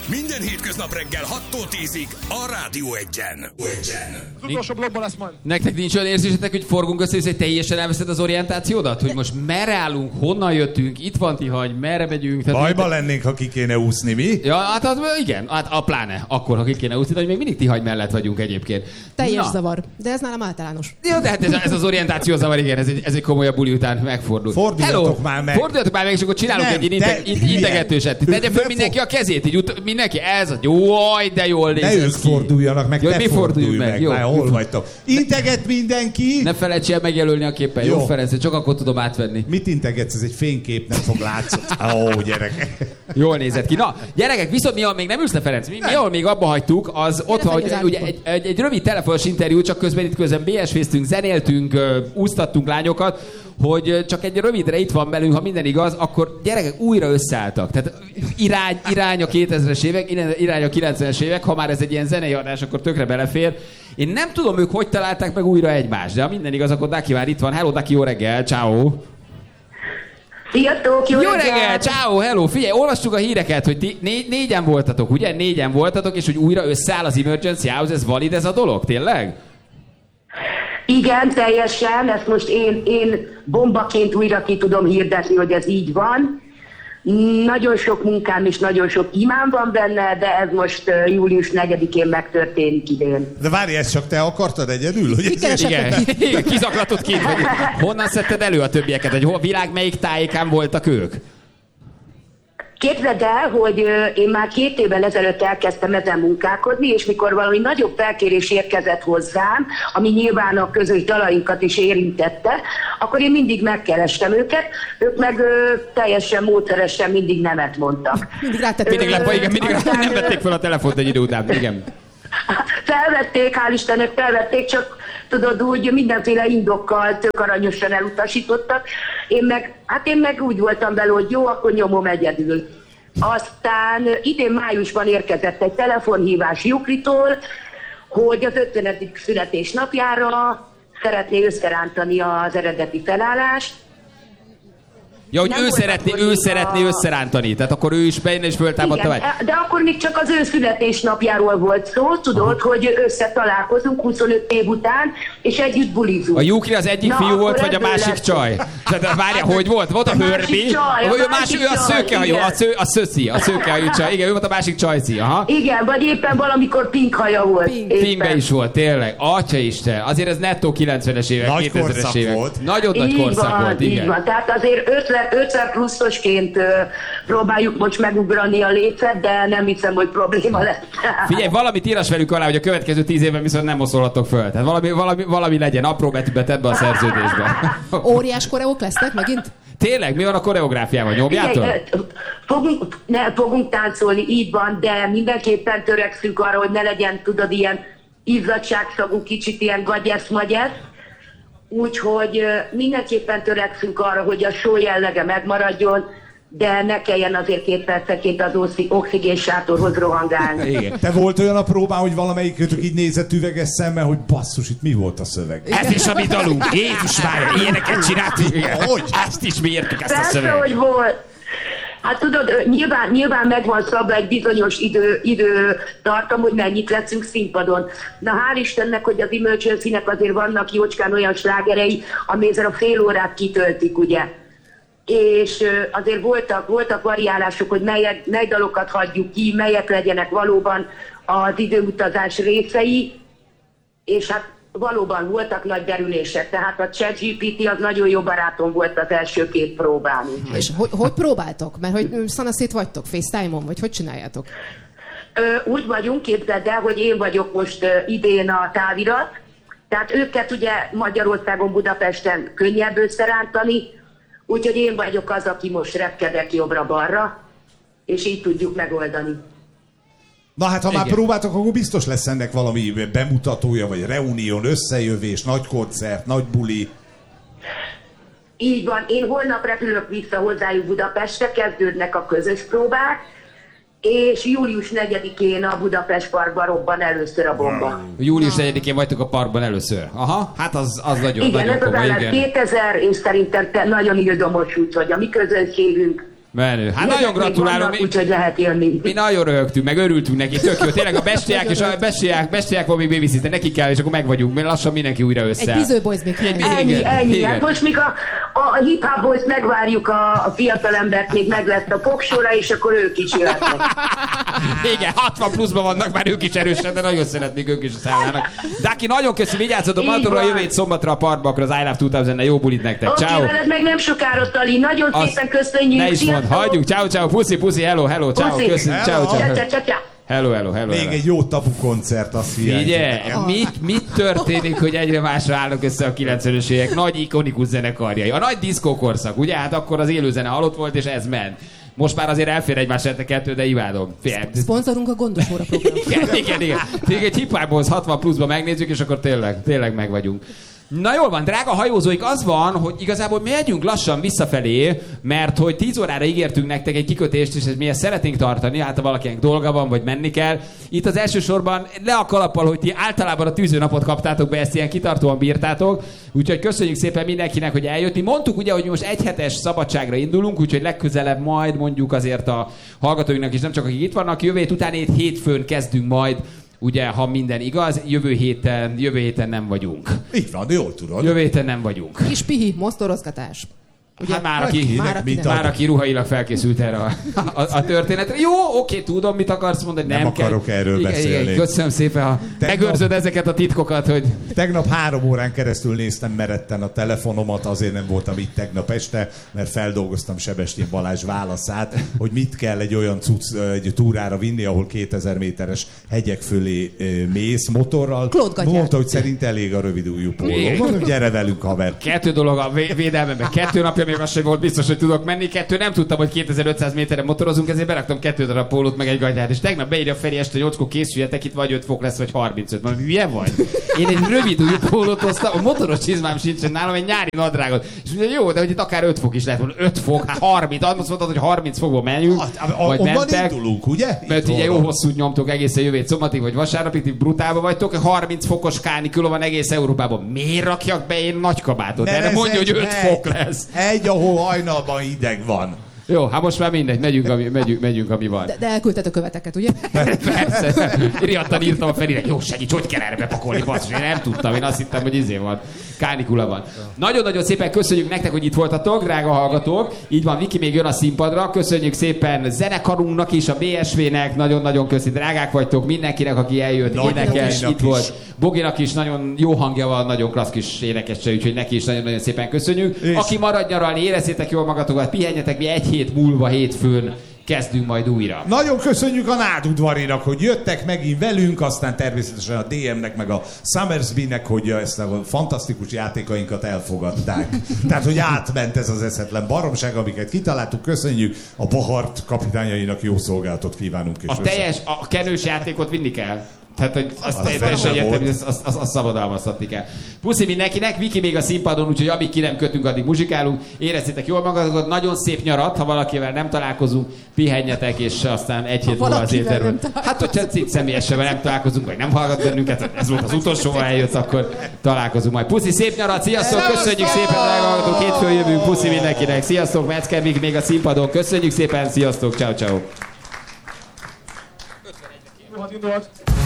Minden hétköznap reggel 6-tól 10-ig a Rádió Egyen. Az utolsó blogban lesz majd. Nektek nincs olyan érzésetek, hogy forgunk össze, hogy teljesen elveszed az orientációdat? Hogy most merre állunk, honnan jöttünk, itt van Tihany, merre megyünk? Bajban lennénk, ha ki kéne úszni, mi? Ja, hát igen, hát a pláne, akkor, ha ki kéne úszni, hogy még mindig Tihany mellett vagyunk egyébként. Teljes zavar, de ez nálam általános. Ja, de hát ez az orientáció zavar, igen, ez egy komolyabb buli után megfordul. Forduljatok már meg! Forduljatok már meg, és akkor csinálunk egy integetőset. Tegye föl mindenki a kezét, így mindenki, ez a jaj, de jól néz ne ők forduljanak meg, te fordulj meg. Jó. Már hol vagytok? Integet mindenki! Ne felejts el megjelölni a képen, jó Ferenc, csak akkor tudom átvenni. Mit integetsz? Ez egy fénykép, nem fog látszani. Ó, gyerekek. Jól nézett ki. Na, gyerekek, viszont mi, ahol még nem ülsz le, Ferenc, mi ahol még abba hagytuk, az ott, hogy ugye egy rövid telefonos interjú, csak közben BS-féztünk, zenéltünk, úsztattunk lányokat, hogy csak egy rövidre itt van velünk, ha minden igaz, akkor gyerekek újra összeálltak. Tehát irány a 2000-es évek, irány a 90-es évek, ha már ez egy ilyen zenei adás, akkor tökre belefér. Én nem tudom, ők hogy találták meg újra egymást, de ha minden igaz, akkor Daki már itt van. Hello, Daki, jó reggel, ciao. Sziasztok, jó reggel, ciao, hello. Figyelj, olvassuk a híreket, hogy ti négyen voltatok, ugye? Négyen voltatok, és hogy újra összeáll az Emergency House, ez valid ez a dolog, tényleg? Igen, teljesen, ezt most én bombaként újra ki tudom hirdetni, hogy ez így van. Nagyon sok munkám és nagyon sok imám van benne, de ez most július 4-én megtörténik idén. De várj, ezt csak te akartad egyedül? Hogy igen, kizaklatott ki. Honnan szedted elő a többieket? Hogy a világ melyik tájékán voltak ők? Képzeld el, hogy én már 2 évvel ezelőtt elkezdtem ezen munkálkodni, és mikor valami nagyobb felkérés érkezett hozzám, ami nyilván a közös dalainkat is érintette, akkor én mindig megkerestem őket, ők meg teljesen módszeresen mindig nemet mondtak. Mindig rátették. Mindig nem vették fel a telefont egy idő után, igen. Felvették, hál' Istennek felvették, csak tudod úgy mindenféle indokkal tök aranyosan elutasítottak. Én meg úgy voltam vele, hogy jó, akkor nyomom egyedül. Aztán idén májusban érkezett egy telefonhívás Jukritól, hogy az 50. születésnapjára szeretné összerántani az eredeti felállást. Ja, hogy ő szeretné összerántani, tehát akkor ő is benne és föltámadta vagy. De akkor még csak az ő születésnapjáról volt szó, tudod, hogy összetalálkozunk 25 év után, és együtt bulizunk. A Jukri az egyik fiú volt, vagy a másik csaj? Tehát várja, hogy volt? Volt a Hörbi, vagy a másik, ő a szőkehajú, a szőkehajú csaj. Igen, ő volt a másik csajci, aha. Igen, vagy éppen valamikor pink haja volt. Pinkbe is volt, tényleg. Atyaisten, azért ez nettó 90-es évek, 2000-es évek. Volt. Nagyon nagy korszak volt, igen. Így van, tehát azért 50 pluszosként próbáljuk most megugrani a lécet, de nem hiszem, hogy probléma lesz. Figyelj, valamit írás velük alá, hogy a következő 10 évben viszont nem oszolhatok föl. Tehát valami legyen, apró betűbe tedd be a szerződésbe. Óriás koreók lesznek megint? Tényleg? Mi van a koreográfiával? Nyomjátok? Fogunk táncolni, így van, de mindenképpen törekszünk arra, hogy ne legyen, tudod, ilyen izzadságszagú, kicsit ilyen gagyesz-magyesz. Úgyhogy mindenképpen törekszünk arra, hogy a show jellege megmaradjon, de ne kelljen azért 2 percenként az oxigénsátorhoz rohangálni. Igen. Te volt olyan a próbán, hogy valamelyikőtök így nézett üveges szemmel, hogy basszus, itt mi volt a szöveg? Ez is a mi dalunk. Jézus várja, ilyeneket csináltunk. Hogy? Ezt is mi értük, ezt a persze, szöveget. hogy volt. Hát tudod, nyilván megvan szabva egy bizonyos időtartam, hogy mennyit leszünk színpadon. Na hál' Istennek, hogy az Emergency-nek azért vannak jócskán olyan slágerei, ami ezzel a fél órát kitöltik, ugye. És azért voltak variálások, hogy mely dalokat hagyjuk ki, melyek legyenek valóban az időutazás részei, és hát valóban voltak nagy derülések, tehát a ChatGPT az nagyon jó barátom volt az első 2 próbán. És hogy próbáltok? Mert hogy szanaszét vagytok, FaceTime-on, vagy hogy csináljátok? Úgy vagyunk, képzeld el, hogy én vagyok most idén a távirat, tehát őket ugye Magyarországon, Budapesten könnyebb összerántani, úgyhogy én vagyok az, aki most repkedek jobbra-balra, és így tudjuk megoldani. Na hát, ha már próbáltok, akkor biztos lesz ennek valami bemutatója, vagy reunión, összejövés, nagy koncert, nagy buli. Így van, én holnap repülök vissza hozzájuk Budapestre, kezdődnek a közös próbák, és július 4-én a Budapest Parkban robban először a bomba. Július 4-én vagytok a parkban először. Aha, hát az nagyon, igen, nagyon komoly. Igen, ez 2000, és szerintem nagyon ildomos, úgyhogy a mi közönségünk. Menő. Hát nagyon gratulálom. Úgyhogy lehet jönni. Mi nagyon röhögtünk, meg örültünk neki, tök jó. Tényleg a bestiák és a bestiák van még babysitter, neki kell, és akkor meg vagyunk. Mert lassan mindenki újra össze. Egy Biző Boys még Ennyi. Hát most még a hip-hop boys megvárjuk a fiatalembert, még meg lett a poksora, és akkor ők is jöhetnek. Igen, 60 pluszban vannak, már ők is erősen, de nagyon szeretnék ők is a szállának. Daki, nagyon köszönöm, vigyázzatok magatokra, jövő hét szombatra a Parkba, az I Love 2000-nel. Jó bulit nektek. Ciao. Oké, veled meg nem sokára, Tali. Nagyon szépen köszönjük. Ne is mondd, hagyjuk. Ciao, puszi, hello, ciao, köszönjük, ciao. Hello. Még egy jó tabu koncert, azt figyelj. Mit történik, hogy egyre másra állnak össze a 90-es évek nagy ikonikus zenekarjai? A nagy diszkókorszak, ugye? Hát akkor az élőzene halott volt, és ez ment. Most már azért elfér egymás kettő, de imádom. Szponzorunk a Gondos Óra program. Igen. Még egy hip-hophoz 60 pluszban megnézzük, és akkor tényleg meg vagyunk. Na jól van, drága hajózóik, az van, hogy igazából mi megyünk lassan visszafelé, mert hogy 10 órára ígértünk nektek egy kikötést, és mi ezt szeretnénk tartani, hát ha valakinek dolga van, vagy menni kell. Itt az elsősorban le a kalappal, hogy ti általában a tűzőnapot kaptátok be, ezt ilyen kitartóan bírtátok, úgyhogy köszönjük szépen mindenkinek, hogy eljött. Mi mondtuk ugye, hogy most egy hetes szabadságra indulunk, úgyhogy legközelebb majd mondjuk azért a hallgatóinknak is, nem csak akik itt vannak, jövő hét után hétfőn kezdünk majd. Ugye, ha minden igaz, jövő héten nem vagyunk. Így van, jól tudod. Jövő héten nem vagyunk. Kis pihi, mozdorozgatás. Ugye, hát már aki ruhailag felkészült erre a történetre. Jó, oké, tudom, mit akarsz mondani. Nem akarok erről beszélni. Igen, köszönöm szépen, ha megőrzöd ezeket a titkokat, hogy... Tegnap 3 órán keresztül néztem meretten a telefonomat, azért nem voltam itt tegnap este, mert feldolgoztam Sebestyén Balázs válaszát, hogy mit kell egy olyan egy túrára vinni, ahol 2000 méteres hegyek fölé mész motorral. Mondta, hogy szerint elég a rövidújú póló. Mondom, gyere velünk, haver. 2 dolog a védelmemben. 2 napja még az sem volt biztos, hogy tudok menni. 2 nem tudtam, hogy 2500 méterre motorozunk, ezért beraktam 2 darab pólót, meg egy gatyát. És tegnap beírja Feri este 8-kor, készüljetek, itt vagy 5 fok lesz, vagy 35. Mondom, hülye vagy? Én egy rövid újú pólót hoztam, a motoros csizmám sincsen nálam, egy nyári nadrágot. És mondja, jó, de hogy itt akár 5 fok is lehet volna. 5 fok, hát 30. Azt mondtad, hogy 30 fokba menjünk. Vagy mentek. Indulunk, ugye? Mert ugye jó hosszút nyomtok egészen jövő szombatig, vagy vasárnapig, ti brutálba vagytok. 30 fokos kánikula van egész Európában. Miért rakjak be én nagy kabátot? Erre mondja, hogy 5 fok lesz. Egy, ahol hajnalban hideg van. Jó, hát most már mindegy, megyünk, ami van. De elküldted a követeket, ugye? Persze. Riadtan írtam a Ferire, jó, segíts, hogy kell erre bepakolni, basszus. Én nem tudtam, én azt hittem, hogy van. Kánikula van. Nagyon-nagyon szépen köszönjük nektek, hogy itt voltatok, drága hallgatók. Így van, Viki még jön a színpadra. Köszönjük szépen zenekarunknak is, a BSV-nek. Nagyon-nagyon köszi, drágák vagytok. Mindenkinek, aki eljött, énekes, itt volt. Boginak is nagyon jó hangja van, nagyon klassz kis énekesse, úgyhogy neki is nagyon-nagyon szépen köszönjük. És aki marad nyaralni, érezzétek jól magatokat, pihenjetek, mi egy hét múlva hétfőn kezdünk majd újra. Nagyon köszönjük a Nádudvarinak, hogy jöttek megint velünk, aztán természetesen a DM-nek, meg a Summersby-nek, hogy ezt a fantasztikus játékainkat elfogadták. Tehát, hogy átment ez az eszetlen baromság, amiket kitaláltuk. Köszönjük a Bahart kapitányainak, jó szolgálatot kívánunk. És a kenős játékot vinni kell. Tehát, hogy azt teljesen értem, azt szabadalmaztatni kell. Puszi mindenkinek, Viki még a színpadon, úgyhogy amíg ki nem kötünk, addig muzsikálunk. Érezzétek jól magatokat, nagyon szép nyarat, ha valakivel nem találkozunk, pihenjetek, és aztán egy hét múlva az éterről. Hát, hogyha személyesen nem találkozunk, vagy nem hallgat bennünket, ez volt az utolsó, ha eljött, akkor találkozunk majd. Puszi, szép nyarat, sziasztok, köszönjük szépen, drága hallgatók, hétfőn jövünk, puszi mindenkinek, sziasztok, Metzger Viki még a színpadon, köszönjük szépen, sziasztok, ciao. Rohadt indulat.